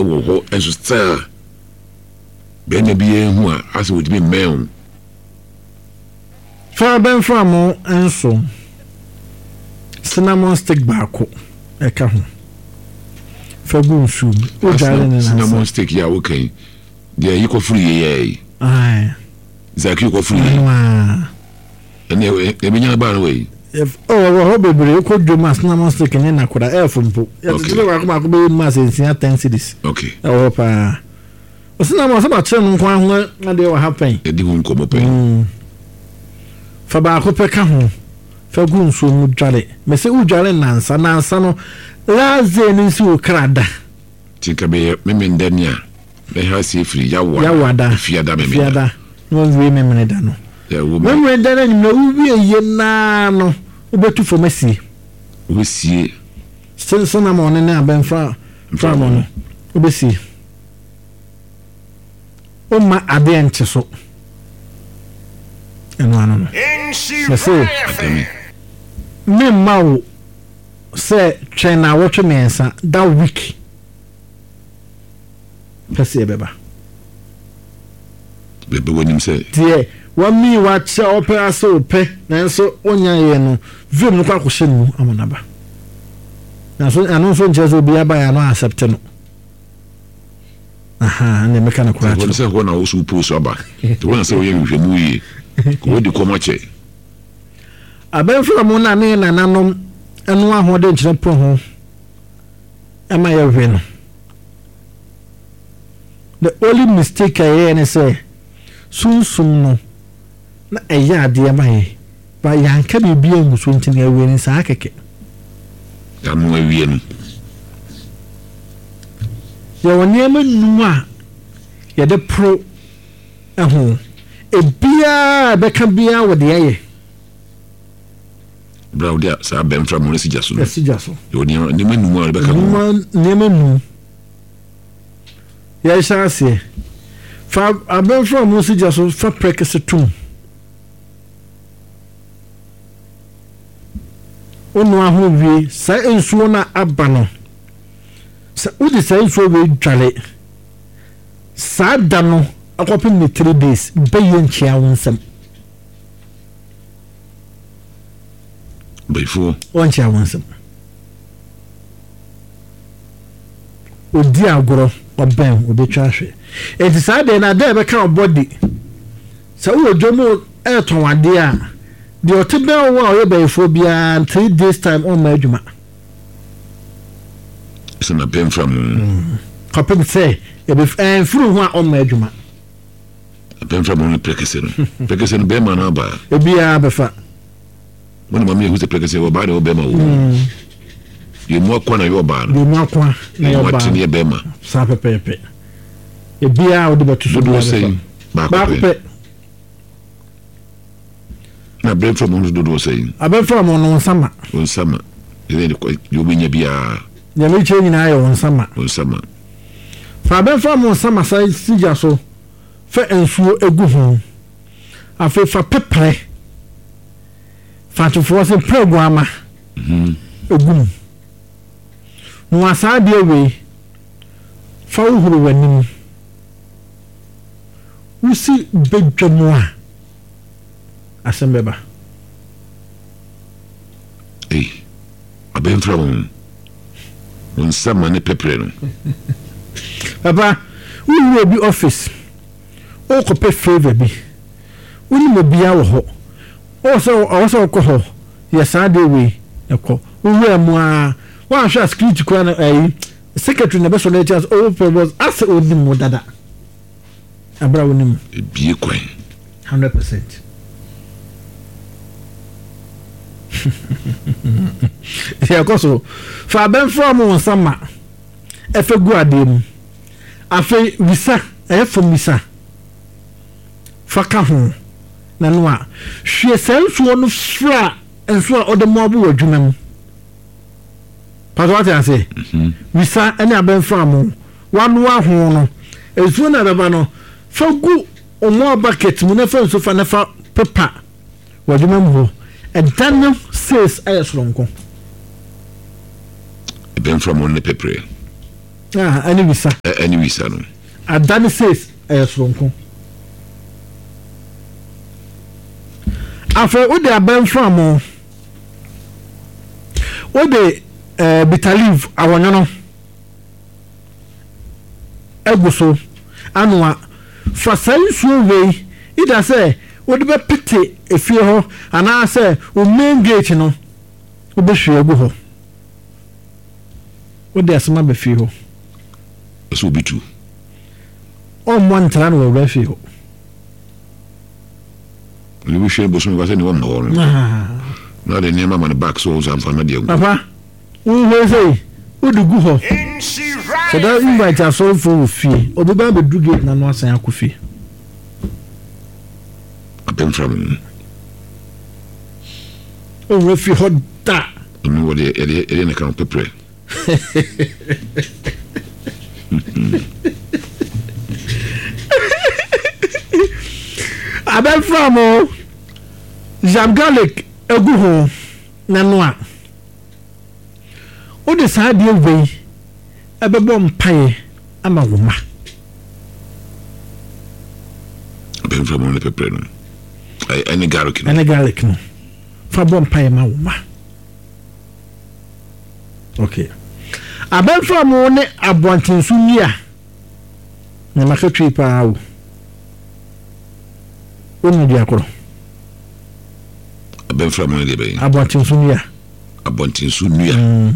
ho enso star be na bi hu a ase wodi me men fa ben from enso cinnamon stick baako eka ho fa gu nsu o jare ne na cinnamon stick ya okay dia yiko free ye zaki ko free ene e benya ba no we ho bebre ko dwoma cinnamon stick ne na koda e fompo ya tele wa ko be ma se 10 cities okay o pa o cinnamon so ba chere no kwa ho na de wa happen e di hun ko mo pen fa ba ko pe ka ho fa gu nsu mu dware me se u dware nansa no laze ni si o krada tinka be memendania be ha si free ya wada fiada no we memenda no ya wo memenda na nyina u bi eye na no obetu fo masi we sie sona mo ne aben fra mo no obesi o ma ade ente so eno ano no se me mawo se trainer watch mensa that week pese beba wonim se tie wa mi wa che opera so pe nanso onya ye no vim no kwa kwhye no amonaba na so anu so nje so bia ba ya no accept no aha ne meka na kwa che se ho na wo su post aba to wona se wo ye hwehwemu yi ko di ko ma che aben fra mo na ne nanom enu ahode nkyere po ho ema ye hwe no the only mistake I hear say sunsum no na eya ade ma ye ba yanka bibia nguso ntini awie ni sa akeke ya no awie no ya woni amanu a ya de pro eho ebia beka bia wo de ye bra udia sa ben from mo sija so yo ni manu a beka ni manu ya shase fa aben from mo sija so fa prekese tum onu ahowie sa ensuo na aba no sa udi sa ensuo we dwale sa da no akopim ni 3 days bayen chia wonsam before on chia wonsam odi agoro oben obetwa hwe enti sa de na da be ka body sa wo dwomo eton ade a the otebe wa o be phobia 3 days time on my juma so na ben from kapem say e be furu ho on my juma ben from on prekese no be ma na ba e bia be fa wona mama hu se prekese wo ba de wo be ma wo ye mo kwa na yo ba no ye mo kwa na yo ba ne be ma sa pepe e bia o de betu so do say ba pepe na ben from on do say aben from on sama ele ko yo binya bia ya me che nyina ayo on sama fa ben from on sama sai sija so fa ensuo egu ho afi fa pepre fa to for se program egu no asa de we fa uhuru wanim usi bedwamo a asembeba aben from on sama ne pepre no papa we will be office o ko pe favor bi woni mo bia wo ho o so ko ho yes ade we eko we mu a wa sha security ko na secretary na be so let us all purpose as odi mo dada abra wonim bie kwan 100% ya koso fa ben from on sama efegu adem afi visa from visa faka ho na no a hwe senso no fra enso a ode mo abu adwuma mu pato ati ase visa ene aben from wanu aho no ezu na baba no fagu omo bucket mu na fa enso fa na fa paper wadwuma mu ho Daniel says ayesronko ben from on the paper Any visa. Any visa. No. Adani says, Sonko. After what they are banned from, what they bitter leave, our no. Eguso, Anwa, for science way, it has say, what be pity if you ho, and I say, main gate, you know, will be sure go. What there's some be feel. So be true. On one time will refuse. You wish you was anyone more. Not the name of the back souls and for media. Papa, who will say, what do go? So that invite us all for fee, or the Bible do get none was a coffee. I've been from. Oh, if you had that. I know what they didn't account to pray. I've been from Jam garlic, a good home, Nanoa. What is idea way? A bomb pie, I'm a woman. I've been from only pepper. Any garlic, no. For bomb pie, my woman. Okay. I've been from one abwantin sunia. Namaka trip out. When you are I've been from one day. Abwantin sunia. Abwantin sunia.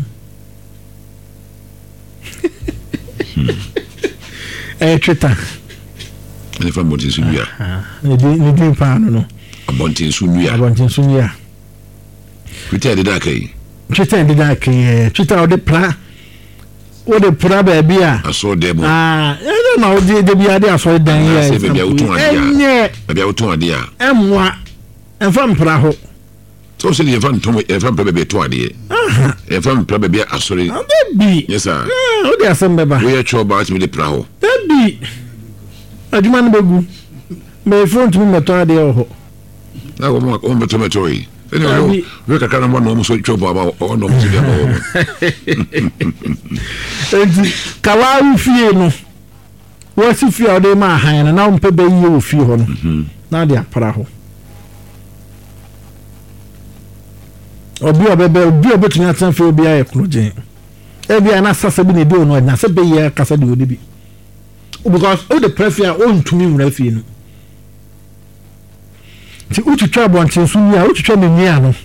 Trita. And if I'm wanting sunia. You didn't find no. Abwantin sunia. Abwantin sunia. We tell the dark. Trita did that. Trita or the pla. What the problem be? I saw them. I don't know. The be idea for them. Yes, maybe I would do idea. Maybe I would do idea. And from Praho. So say if I'm probably to idea. If I'm probably a sorry. Baby. Yes, sir. Oh, there's some baby. We are sure about me the Praho. Baby. I demand bagu. My phone to me, my idea. Now, I'm a tomato. Anyway, we can one almost so trouble about all no. Kawaii Fieno. What's if you are the man and now pay you feel now they are Praho. Or be a bit in some for be a closing. Every an assassin do not answer be a Cassadi. Because all the prefer own to me refine. Ti uchi trouble until soon ya uchi trouble near no.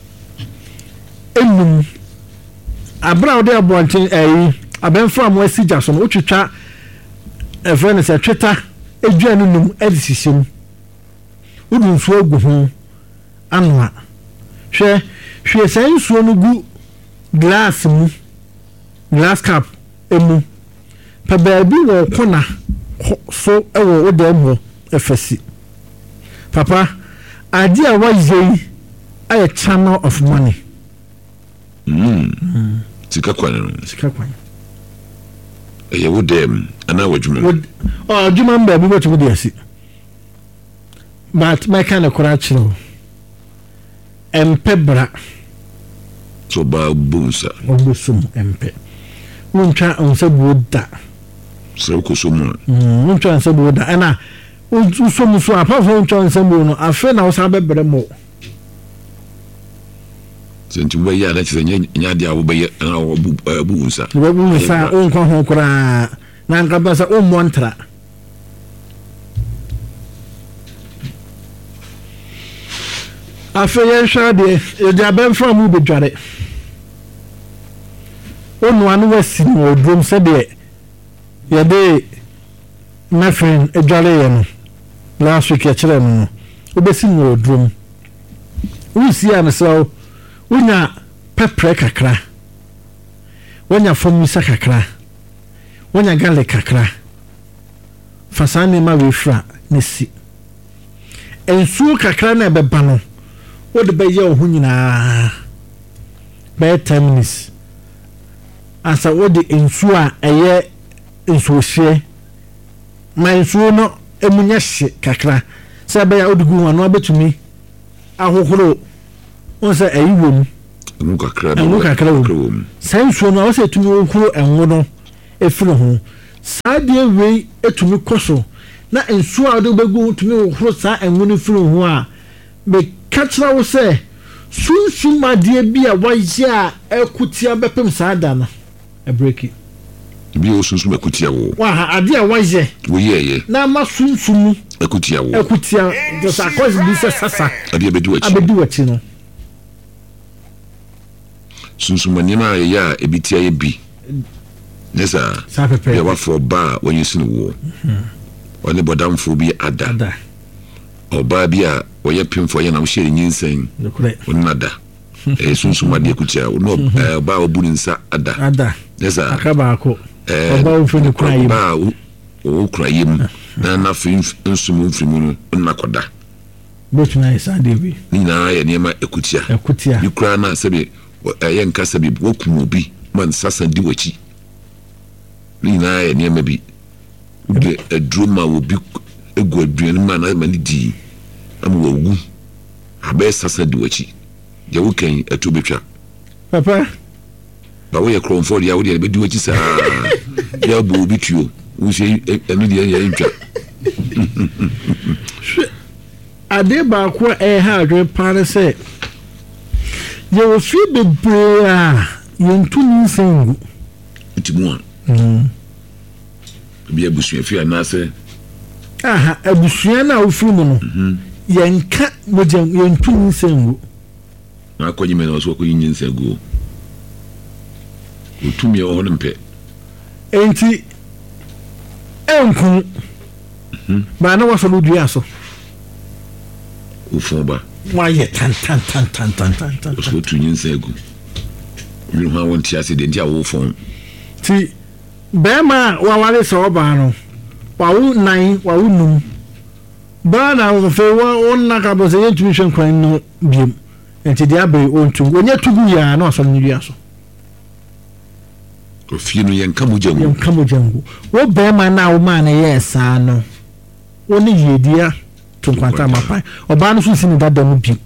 Abra de abontin aben from West Jackson uchi twa a friend is a Twitter eduanu num edisisem. Udun so agu ho anwa. Hwe san so no gu glass cup emu. Pa baabi wo kona so ewo odam ho efasi. Papa idea was a channel of money. Sika kwan. E would them and I would you oh Juman baby what would you see? But my kind of correction and pebra so babunsa obusum empe. Uncha on sabuda. So kusum. Uncha on sabuda and so apart from Johnson, I feel now some better more. Since you were here, that's the Yadia will be our booza. The baboons are own Conhokra, Nankabasa own mantra. I feel sure they are been from Ubi Jare. One was sitting or drum said it. Your day, my friend, a jolly. Last week, I told him, we be seeing your drum. We see him so. When you pepper kakra, when you form kakra, when you garlic kakra, Fasani ma wifra nesi. And so kakra na be bano. What the be your hunina? By 10 minutes. As I would insua a year in so share. My insuno. Emunyashe kakra sabe ya odugu anu abetumi ahohoro won say ayiwom emu kakra wo senso no wo say tumi ohuro enwo no efiri ho saa deɛ wei etumi kɔ so na nsuo a wɔde bɛgu tumi wɔhoro saa ɛnwo no firi ho a bɛka kyerɛ wo sɛ sunsum adeɛ bi a wɔayɛ a ɛkutia bɛpem saa da no ɛbreki bi o sunsum ɛkutia wo wa adeɛ a wɔayɛ wɔyɛɛyɛ na ma sunsum ɛkutia wo ɛkutia just akɔs bi sɛ sasa adeɛ bɛdi wɔakyi no sunsum nneɛma a yɛyɛ a ebi tia yɛ bi ne saa pɛpɛ yɛ wafɔ ba a wɔnyɛ sini wo ɔne bɔdamfo bi ada ɔbaa bi a wɔyɛ pimfo yɛ na wohyɛ nyinsɛn ɔnada sunsum adeɛ kutia wo no ɔbaa ɔbu ne nsa ada ne saa akabaako ɔbaa ofo ne kura yim ba o kura yim na na fi nsum mfiri mu no na kɔda botuna isa debi ni na yɛ nneɛma ekutia ni kura na sɛbi ɛyɛ nka sɛbi wokum obi man sasa di wachi ni na yɛ nneɛma bi de adroma obi egu aduane ma na ma ni di am wawu abɛ sasa di wachi yɛ wo kan atu betwa papa ba wo yɛ kromfo ya wo de be di wachi saa ya bo obi tuo wo se enu de yɛ ntwa ade ba ko ha adwe pare sɛ yɛ wo fi bebree a yɛntu nsengu itimu bi abusua fi anase abusua na ofiri mu no yɛnka mogya yɛntu nsengu na akɔnyi me na so akɔnyi nsengu otumi e ho mpɛ enti enku ba na waso no dua so ufo ba wayɛ tan so tu nsengu mi ho awon ti ase de ntia wo fon ti bema wa wale so ba no wa wu nan wa wu num ba na wo fe wo na ka bo se yentumi hwe kwan no biem enti dia be ontu onya tugu ya na so no dua so ofie no yanka mojangu wo bema na wo ma na yesa no wo ni yedia to kwanta mapai oba no so sini dada mu bi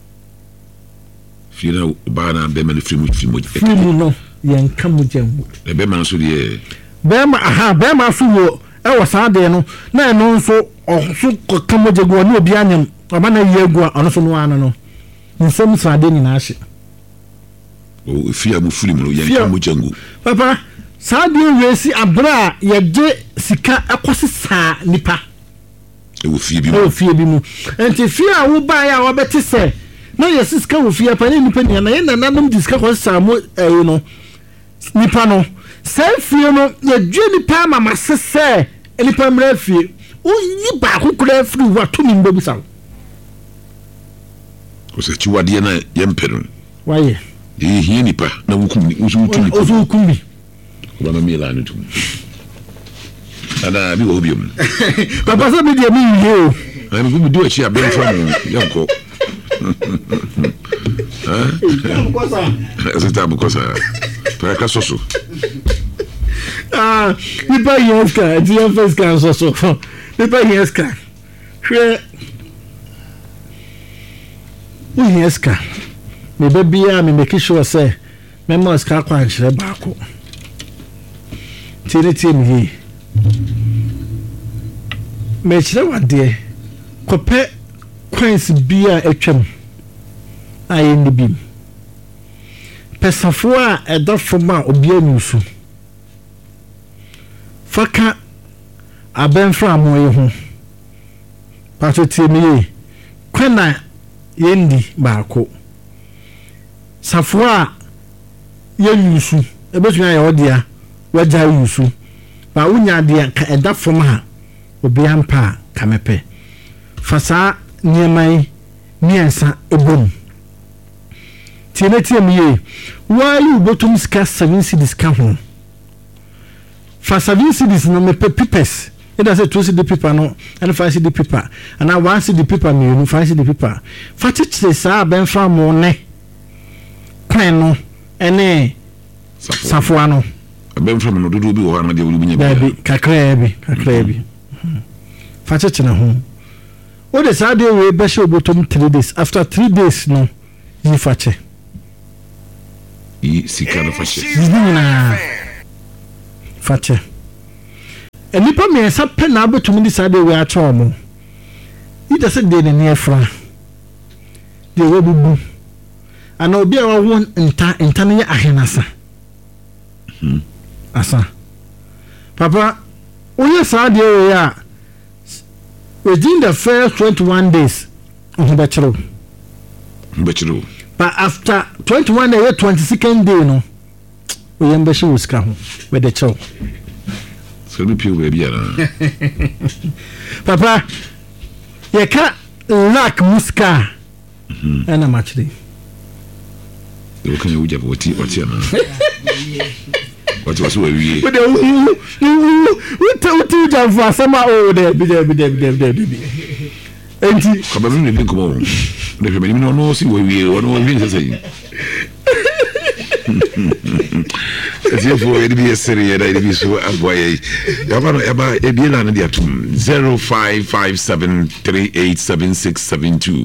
fie na oba na bema no firi no yanka mojangu e bema no so de bema so wo e wo saa de no na no nso so ka mojangu no obi anyam oba na yegu a ono so no ana no nsem saa de ni na ahye o fie amu firi mu yanka mojangu papa saa de wesi abra ye de sika akosi saa nipa wo fie bi mu enti fie a wo ba ya wo beti se na ye sika wo fie pa ni nipa ni na ye nananum diska ko saa mo no nipa no sai fie no ye dwe nipa mama sese nipa mra fie o yi ba ko kura firi wa to mi mbo bisa ko se chiwade na ye mpero waye hie nipa na wukum ni wukum bi ko ba mi la no tum ada bi wo biom papa so bi de mi yie o ami bi do achi abem from yanko Zeta bukosa. Para ka soso. Nipa yeska, dia first kan soso. Nipa yeska. Hwe. O yeska. Me bebia me make sure say me mo ska kwa nchire baako. Tiri mi. Me chire wade. Kope kwens bia etwam. Ayi ni bim. Pesafo a ɛda fam a obi anusu faka abenfra amoye ho pato mi ye kwena yendi baako safo a yenusu ebetu ya odia waja yusu ba unya dia ka ɛda fam ha obi ampa kamepe fasa niemai miensa ebom tiene mi ye why bottom ska 7 cedis ka ho for 7 cedis no me papers it does 2 cedi paper no and 5 cedi paper and 1 cedi paper me no 5 cedi paper for teach sa ben fa mo ne kwan no ene safo ano ben fa mo no dodo bi wo ha de wo bi nya bi kakra bi for teach na ho o de sa de we be show bottom 3 days after 3 days no yi fache fate enipa me sa pe na abetumi di sade we acha omo ida se de ne efra de we bubu ana obi a wo nta ne ahenasa asa papa oye sade we a within the first 21 days bechero but after 21 days 22nd day no we embeshi uska ho we de chero so no pio baby ara papa ye ka lack muska ana machiri you can you just what ana what was we we tell jam for sama o de bi enti ko ba mi ni ko mo de me ni no si we no we say se for it be a series that it be so aboy yaba e bi na de atum 0557387672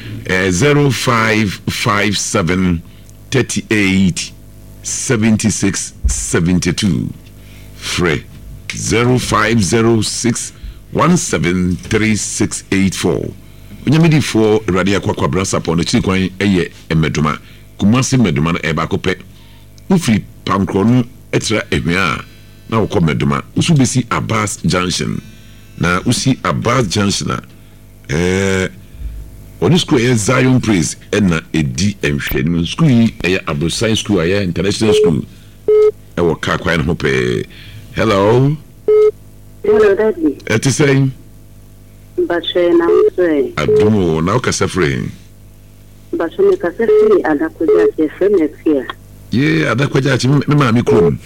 0557387672 free 0506173684 onyamedi for radio akwa brasa pon chi kwan eye emeduma kumasi meduma na eba kope ufri pankron etra ehwea na wo meduma usu besi Abbas Junction na usi Abbas Junction oni school Zion Praise na edi enhwenu school yi Abrosan school aya international school wo ka kwan ho pe hello daddy eti say Bache na say adumo na ka safre Bache me ka safre adakoja ke next year adakwaja chi me ma mi krom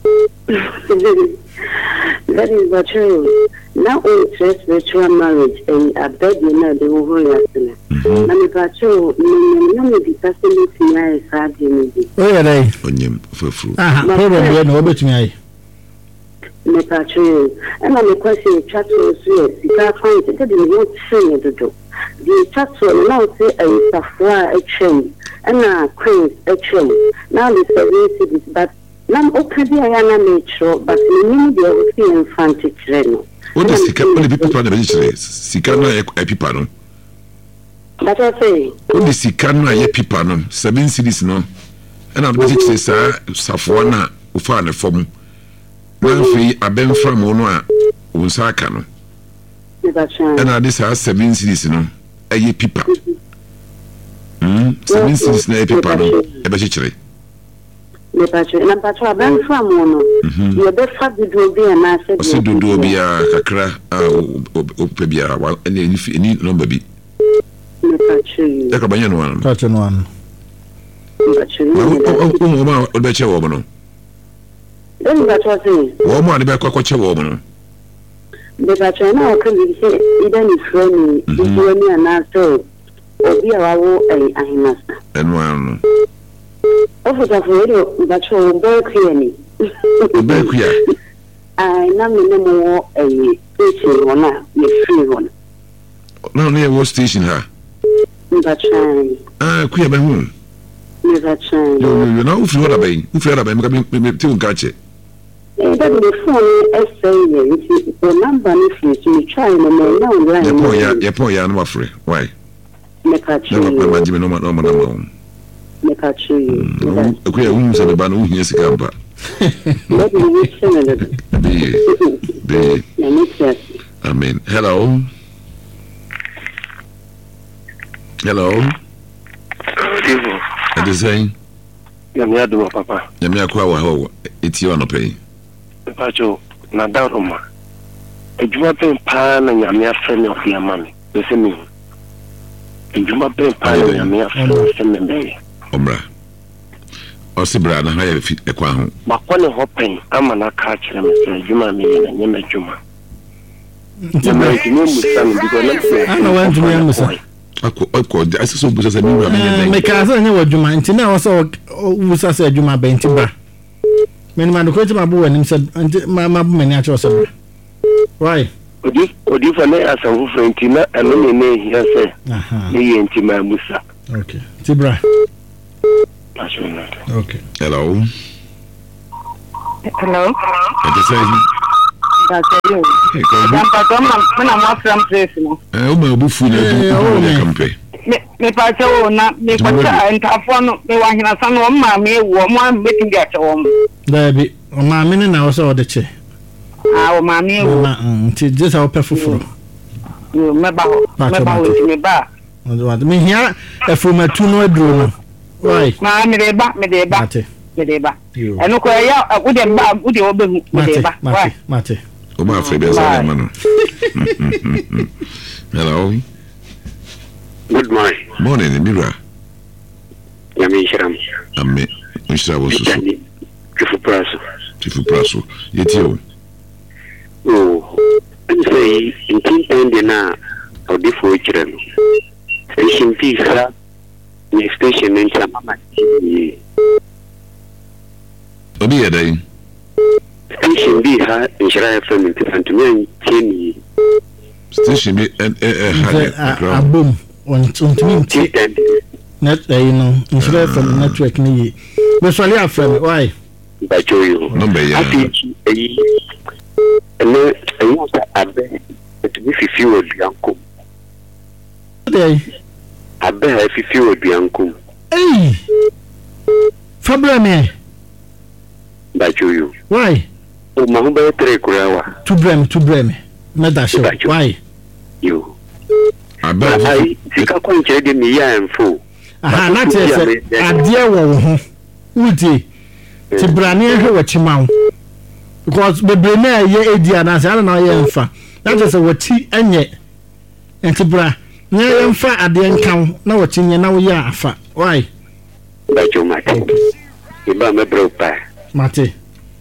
that is but true now on spiritual marriage and a bed na de over yasna na me pa cho no me di facility ya sadi ni dai onyem fafuru problem we no obetumi ai me pa cho ana me kwasi chat so sika find it dey no train do the chat so now say a safwa a train ana queens a train now the service but nam okadi ayana metro but ni dey ofi infant train what is sika only people plan the chire sika na e pipa no that I say only sika na e pipa no 7 cities no ana be chire sa safo na ufa na fom na fi abemfra mo no a unsa aka no ana this 7 cities no e pipa 7 cities na e pipa no e be chire le patro na patro abemfra mo no ye be fa do bi na se o se do bi a kakra o pe bi a ni number bi le patro e ka banya no an patro no an o ma o be che wo mo no den patro se wo mo ani be kwa che wo mo no le patro na o kan bi se ida ni froni do ni ana so obi a wawo ahinasa enu an Ofu ta fuero bacho Berkeley ni. Berkeley. Na me mo station ona me free one. No near what station ha? Bacho. Kuya ba hu. Me bacho. Yo na ufi wala ba. Ufi wala ba me ti unka che. That me phone essay ni the number ni fi to try no me na online. Ye po ya no afre. Why? Me bacho. No ma jime no ma. Me catch you. Okay, we say ba no hu sika ba. Let me listen a little. Be. Amen. Hello. Divo. What is saying? Yamia do papa. Yamia kwa wa ho eti wa no pay. Pacho na daroma. Ejuma pen pa na yamia frame of your mommy. Listen me. Ejuma pen pa na yamia frame me. Omra. Osibra na ha ya fi ekwa ho. Makone ho pen ama na ka kire me se ejuma me na nyema ejuma. Nyema ejuma musa no bigo na se. Ana wa ejuma musa. Akọ asiso busa se mi ra me ka sa nya wa ejuma nti na wo so busa se ejuma be nti ba. Me ni ma do ko ti ma bu wanim se ma bu me ni a cho so. Why? Odi fa na asanfo frenti na eno ne ne hia se. Ni ye nti ma musa. Okay. Tibra. Okay. Hello. Hello. Ẹ ti sẹ́yìn. Bàtẹ́lẹ̀. Ìjàmpàtọ́ mọ̀nà mọ́ fẹ́m pèsè nù. Ó mọ̀ ọ́ bú fún ní ọdún yẹ kàmpẹ́. Me pàṣẹ wo na me pàṣẹ ntàfọ́ nù me wà hìnà sanu wọ́n máa mi ewu ọmọ àmì bẹ́tì bí àkyẹ wọ́n. Dàbí ọ̀maami ni na ọ̀sẹ̀ ọ̀dẹ̀ kyẹ. Ọmọ àmì ewu. Nti jésà ọ̀pẹ fufuro. Mẹ́bà hó nti mẹ́bà. Mi hìá ẹ̀fọ̀mẹ̀tu náà dúró nù. Wáyé. Màá mi dè bá. Medeba. Eno ko ya akude ba ude obehu medeba. Mate. O ma fe be sa ma no. Hello. Good morning. Morning, Mira. Yami Shiram. Amme. Mr. Wosu. Chifu Praso. Yetio. Oh. And say in tin na odifo chirem. Station visa ni station in Chamama. Obi ya dai. Station B ha inshira FM intantumi cheni. Station B abom ontumi nti net inshira FM network ni yi. We swali afem why? Bajoyo. Number ya. Ene sa abe to fifi oduanko. Dey. Abe fifi oduanko. Eh. Fabra me. Bajoyo. Why? O ma hube tre kurawa. To blame. Meda show. Why? You. Abeg. Ai sika kwanche de mi ya enfo. Aha, na te se ade wo ho. Uti. Ti brane ehwe wachimawo. Because bebre na ye edia na se na ye mfa. Na te se wati anye. Enti bra. Na ye mfa ade nkan na watinye na wo ya afa. Why? Bajo mate. Iba me bro pa. Mate.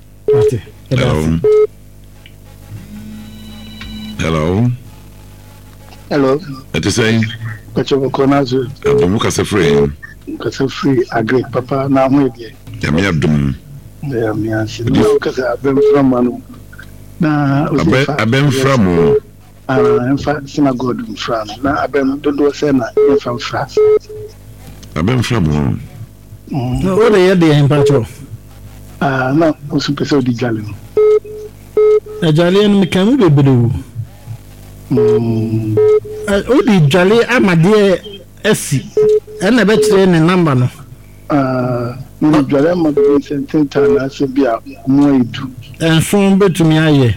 Hello. What you saying? Bacho Konazo. Abdum kase free. Kase free agree papa na ho e. Yami Abdum. Ya mi ansi. No kase abem from anu. Na abem from emfa synagogue from. Na abem dodo se na emfa fra. Abem from. No, what dey dey in patrol. Na osu pese di jale no. Jale en mekamu bebedu. Odi jale amade esi. Ena be kire ne number no. Ni jale amade sententa na se bia mo edu. Enso betumi aye.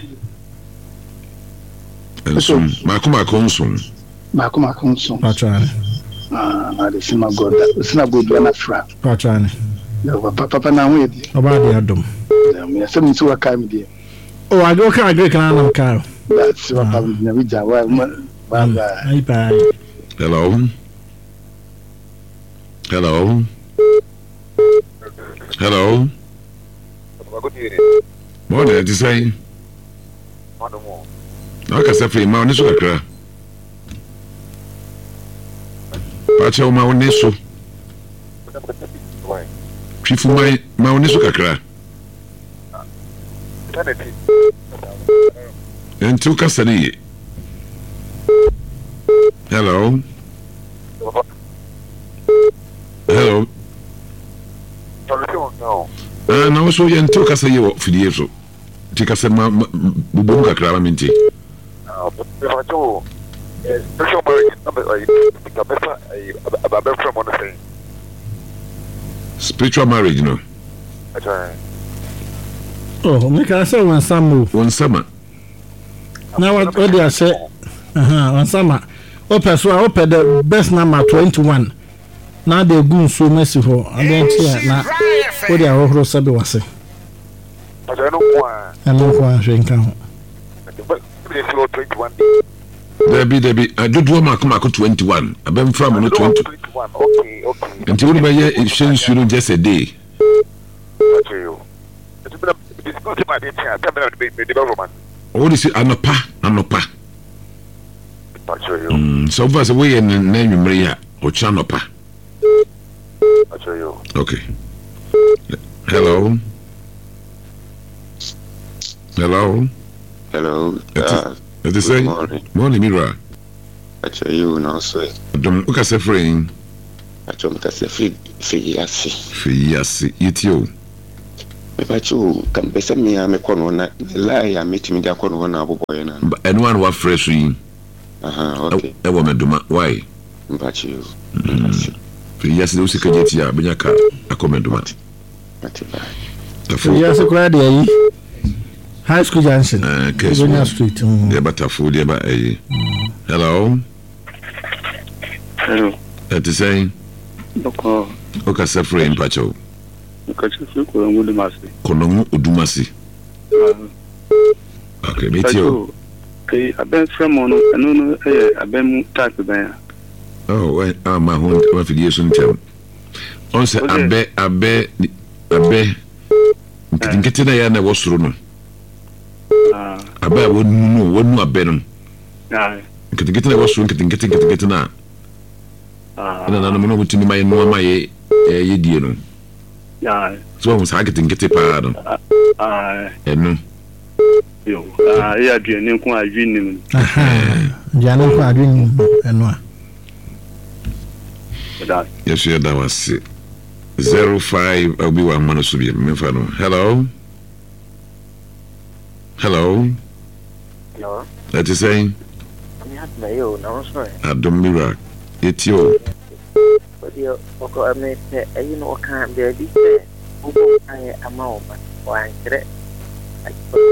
Enso makoma konso. Patrol. Na de synagogue na fra. Patrol. Papa na ho e. Oba de adom. Me se mi so waka mi de. Oh, I go can na car. That's what I'm going to do. Bye. Hello. Morning, you say? No, I say free. Ma, niso kakra. Pacha ma niso. Chifu ma niso kakra. Ento kasani. Hello. No, so ento kasani wo fidie so. Ti kasama bubu kakra minti. Spiritual marriage, no. Oh, me can say one summer. Now what they say? One summer. Open the best number 21. Now they go so messy for. I don't see now. What they are all sabi was. I don't know drink out. Debbie, I don't want to 21. I've been from 20. Okay. Until we buy a change, you just a day. What is it? Anopa. So far away and name Maria or Chanopa. Okay. Hello. It is saying morning, Mira. I tell you now, sir. Don't look at a frame. I told me that's a free Fiasi, you too. Mepacho can be some me a corner na lie I meet me the corner na boy na. And one was fresh in. Okay. A woman do why? Mepacho. Yes, those who can get here, Binyaka, a comment what? Yes, a crowd High School Junction, Kenya Street. The butterfood, hello. Hello. That is saying, okay, suffering, Pacho. Konongu Udumasi. Okay, meet you. I've been from one, and I've been type there. Oh, my home affiliation term. Also, I bet, getting a yana was through. I bet wouldn't know what more better. Getting a was getting now. And I'm not to my no, my idiot. So I was getting get a pardon. And yeah, Jenny, quite dreaming. Janet, quite dreaming, and what? Yes, yeah, that was 05. I'll be 1 minute to be. Hello. Hello. Hello. That is saying, I don't mirror. It's you. But you know, can't be a bit. A moment. One threat. I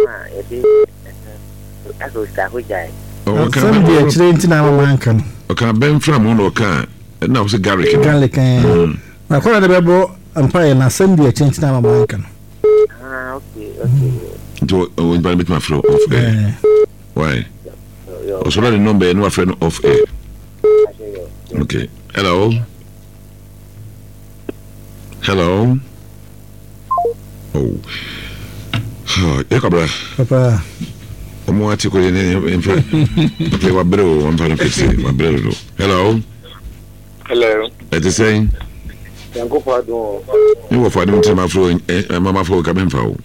go start with Jay. Oh, can be a train to our man can. Okay, Ben from one or can. And now it's a garlic. Garlic. I call the Bebo and pay and I send you a change to our man can. Okay. Do I meet my flow off air? Why? Also, the number and no friend off air. Okay. Hello. Hello. Oh. Papa. I'm watching in front. Play what bro. I'm trying to fix it. My brother. Hello. Hello. That is saying. You were finding my flow and Mamma for coming for.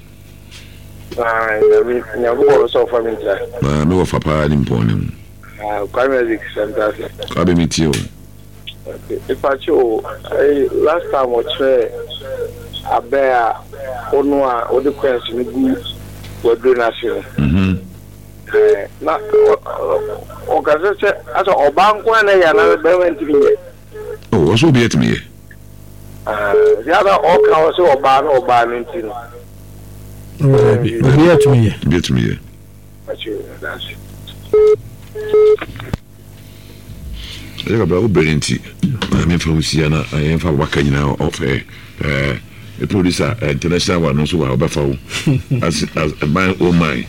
No, for papa in Pony. I'll be meet you. If I show last time was a bear Onua or the question were doing national. Not as a bank one another went to me. Oh, what's will be at me? The other all cows or ban or ban into. Get me. I have a brilliant tea. I'm from Siena. I am from Wakana of a producer, international one, also our buffalo as a man or mine.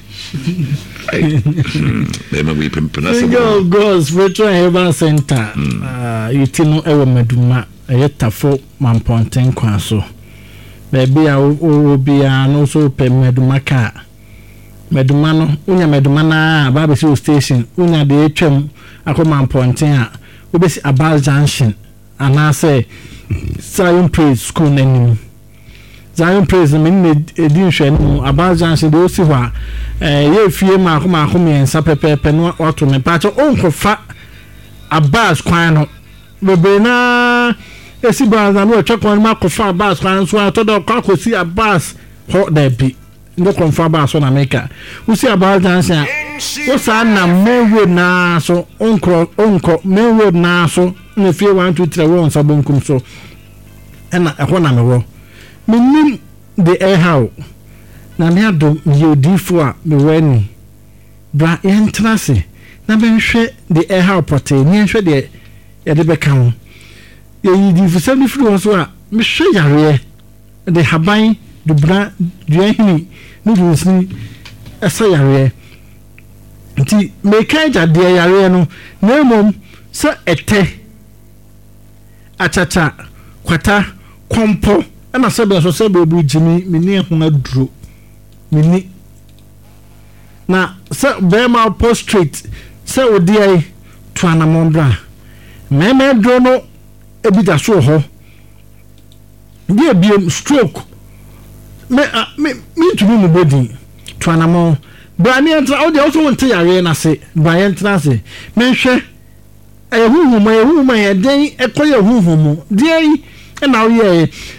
Then we pimp. Girls, Virtual Heaven Center. You know, ever meduma, a yetafo, man ponten quaso. Baby, I will be an also pay medumaka. Medumano, Unya Medumana, Barbecue Station, Unya de HM, Aquaman Pontina, Ubis Abal Junction, and I say Zion Praise School name. Zion Praise, the minute edition, Abal Junction, those who are ye fear Mahoma and Sapepe, or to me, patch uncle fat Abaz Quano. Bebena, Esibas, and we'll check on Marco Far Bass, so I told the cock will see a bass hot there be. No confirm bass on America. We see about dancing. What's our main road now? So, uncle, main road now. So, if you want to travel on Sabunkum, so, and I want to know. Meaning the air how. Now, me do you D4 be when Bra Yantrasi. Now, be sure the air how protein. You sure the Edebekam. You did for 74 also. Me sure you're the Habai, the Bra, Jenny. No see esa yare nti mekaja de yare no na mom so ete achacha kwata kompo na sebe so sebe bu jimi mini ho aduro mini na se be ma portrait se odi ai to anamondra meme dro no ebida so ho die biem stroke me to me body to anamo brani entra o de also won tayare na se brani entra se me hwe ehuhuma e den ekoye huhumu de e na o ye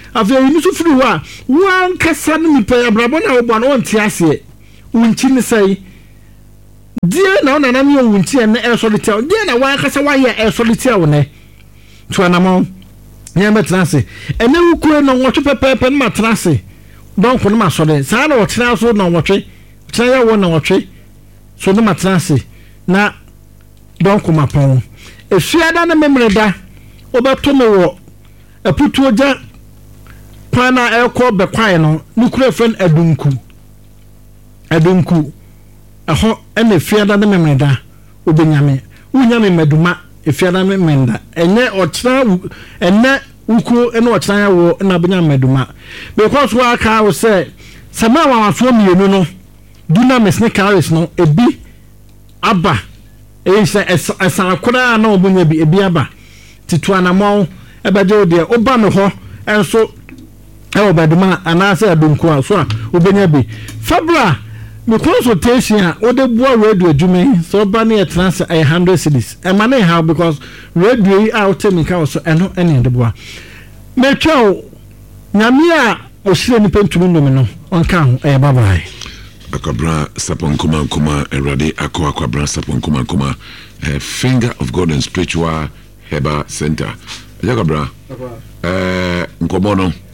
afei ni so firi wa wan kasa no nipa abrabọ na obo na wonte ase wunchi ni sai die na ona na me wunchi en e solitaire die na wan kasa wa ye e solitaire wo ne to anamo nya metrase ene wukure no nwotwe pepepe na matrase donc no ma sole sa na wotra so na nwotwe tra ya wo na nwotwe so no matrase na donc ma pon efiada na memreda obeto me wo aputu oja pana ekọ bekwae no nukure fen adunku aho ene efiada na memreda obenyame unyame meduma efiada na memenda enye ochira ene ukuro ene ochira ya wo na benyame meduma because wa ka wo say sama wa waso mienu no dunamis ne carries no ebi aba esa akora na obunya bi ebi aba titu anamon ebeje ode oba me ho enso e obaduma anase adunku a so a obenya bi fabra me consultation a ode bua radio adwuma so ba na trans 100 cities e ma na how because radio yi out me ka so eno ene de bua me twa nyame a osire ni pentumi no me no onka ho e bye bye Akabra sapon kuma erade akabra sapon kuma Finger of God and Spiritual Heba Center. Akabra nkomo no